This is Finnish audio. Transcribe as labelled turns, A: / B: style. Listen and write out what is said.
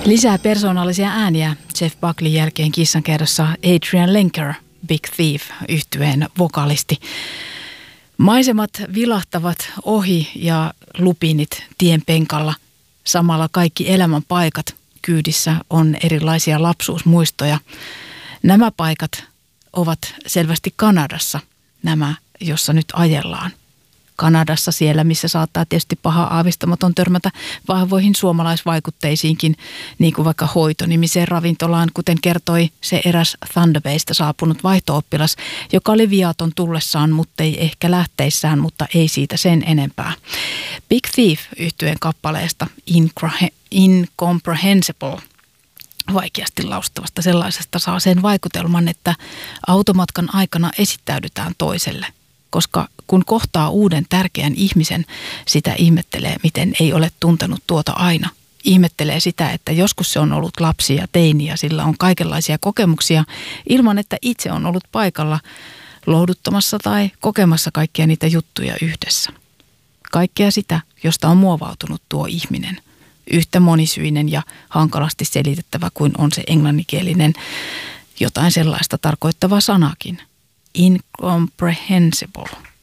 A: Lisää persoonallisia ääniä Jeff Buckley jälkeen kissankerrossa Adrian Lenker, Big Thief -yhtyeen vokalisti. Maisemat vilahtavat ohi ja lupiinit tien penkalla. Samalla kaikki elämän paikat kyydissä on erilaisia lapsuusmuistoja. Nämä paikat ovat selvästi Kanadassa, nämä, jossa nyt ajellaan. Kanadassa siellä, missä saattaa tietysti paha aavistamaton törmätä vahvoihin suomalaisvaikutteisiinkin, niin kuin vaikka Hoito-nimiseen ravintolaan, kuten kertoi se eräs Thunder Baysta saapunut vaihto-oppilas, joka oli viaton tullessaan, mutta ei ehkä lähteissään, mutta ei siitä sen enempää. Big Thief -yhtyeen kappaleesta Incomprehensible, vaikeasti laustavasta sellaisesta, saa sen vaikutelman, että automatkan aikana esittäydytään toiselle. Koska kun kohtaa uuden tärkeän ihmisen, sitä ihmettelee, miten ei ole tuntenut tuota aina. Ihmettelee sitä, että joskus se on ollut lapsi ja teini ja sillä on kaikenlaisia kokemuksia ilman, että itse on ollut paikalla lohduttamassa tai kokemassa kaikkia niitä juttuja yhdessä. Kaikkea sitä, josta on muovautunut tuo ihminen. Yhtä monisyinen ja hankalasti selitettävä kuin on se englanninkielinen jotain sellaista tarkoittava sanakin. Incomprehensible.